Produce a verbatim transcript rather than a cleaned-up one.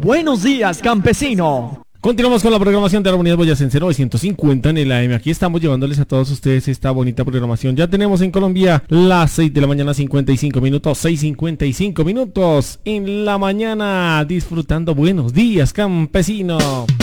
Buenos días, campesino. Continuamos con la programación de Armonías Boyacense novecientos cincuenta en el A M. Aquí estamos llevándoles a todos ustedes esta bonita programación. Ya tenemos en Colombia las seis de la mañana cincuenta y cinco minutos, seis cincuenta y cinco minutos en la mañana, disfrutando. Buenos días, campesino.